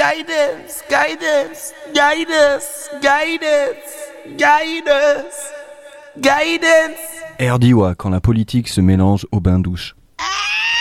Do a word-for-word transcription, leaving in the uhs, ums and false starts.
guidance, guidance, guidance, guidance, guidance, guidance. Erdiwa quand la politique se mélange au bain-douche.